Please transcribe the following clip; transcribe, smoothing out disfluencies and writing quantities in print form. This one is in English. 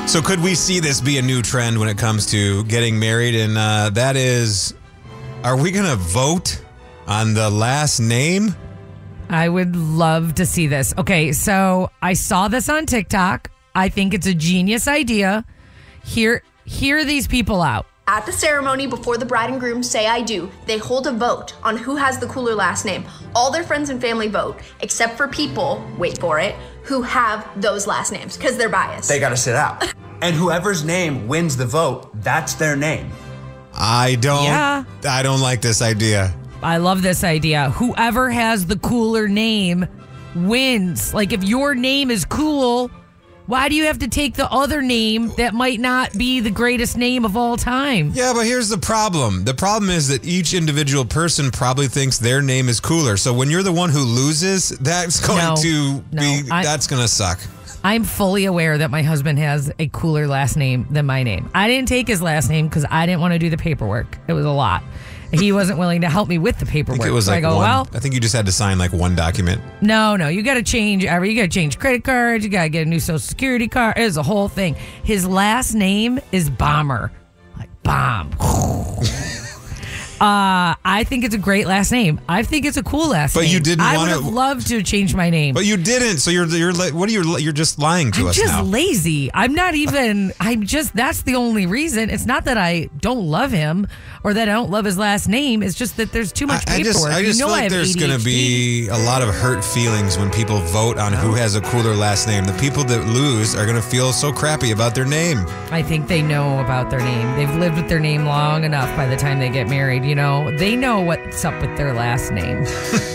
So could we see this be a new trend when it comes to getting married? And that is, are we going to vote on the last name? I would love to see this. Okay, so I saw this on TikTok. I think it's a genius idea. Hear these people out. At the ceremony, before the bride and groom say I do, they hold a vote on who has the cooler last name. All their friends and family vote, except for people, wait for it, who have those last names, because they're biased. They gotta sit out. And whoever's name wins the vote, that's their name. I don't like this idea. I love this idea. Whoever has the cooler name wins. Like, if your name is cool, why do you have to take the other name that might not be the greatest name of all time? Yeah, but here's the problem. The problem is that each individual person probably thinks their name is cooler. So when you're the one who loses, that's going that's going to suck. I'm fully aware that my husband has a cooler last name than my name. I didn't take his last name because I didn't want to do the paperwork. It was a lot. He wasn't willing to help me with the paperwork. I think it was so like I think you just had to sign like one document. No, you got to change you got to change credit cards. You got to get a new social security card. It's a whole thing. His last name is Bomber, like bomb. I think it's a great last name. I think it's a cool last name. But you didn't want to. I would have loved to change my name. But you didn't. So you're just lying to us now. I'm just lazy. I'm just that's the only reason. It's not that I don't love him or that I don't love his last name. It's just that there's too much paperwork. I just feel like there's going to be a lot of hurt feelings when people vote on who has a cooler last name. The people that lose are going to feel so crappy about their name. I think they know about their name. They've lived with their name long enough by the time they get married. You know, they know what's up with their last name.